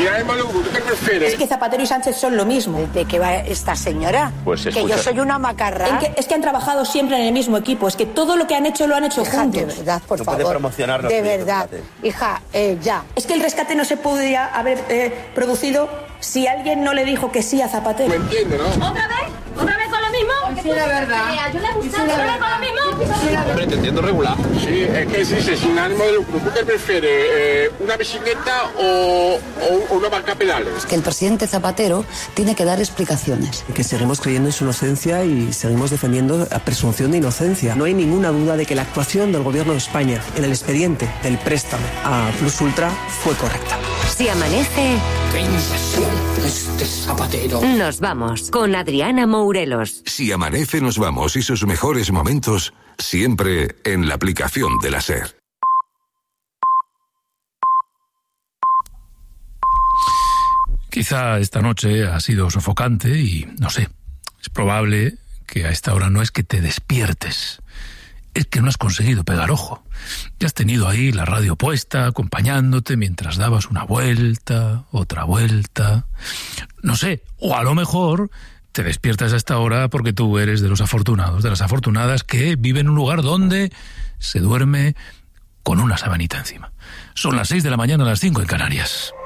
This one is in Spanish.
sinónimo de lucro, ¿tú qué prefieres? Es que Zapatero y Sánchez son lo mismo. ¿De qué va esta señora? Pues que yo soy una macarra. Es que han trabajado siempre en el mismo equipo. Es que todo lo que han hecho lo han hecho juntos. De verdad, por favor. Puede promocionarnos. De verdad. Hija, ya. Es que el rescate no se podría haber producido si alguien no le dijo que sí a Zapatero. Me entiende, ¿no? ¿Otra vez? ¿Otra vez con lo mismo? Sí, la verdad. Yo le gusta, ¿otra vez con lo mismo? Hombre, te entiendo regular. Sí, es que sí, sin ánimo de lucro. ¿Tú qué prefieres? ¿Una bicicleta o una banca pedales? Que el presidente Zapatero tiene que dar explicaciones. Que seguimos creyendo en su inocencia y seguimos defendiendo la presunción de inocencia. No hay ninguna duda de que la actuación del Gobierno de España en el expediente del préstamo a Plus Ultra fue correcta. Si amanece... ¡Qué impresión este Zapatero! Nos vamos con Adriana Mourelos. Si amanece nos vamos y sus mejores momentos siempre en la aplicación de la SER. Quizá esta noche ha sido sofocante y, no sé, es probable que a esta hora no es que te despiertes, es que no has conseguido pegar ojo. Ya has tenido ahí la radio puesta, acompañándote mientras dabas una vuelta, otra vuelta. No sé, o a lo mejor te despiertas a esta hora porque tú eres de los afortunados, de las afortunadas que viven en un lugar donde se duerme con una sabanita encima. Son las 6 de la mañana, las 5 en Canarias.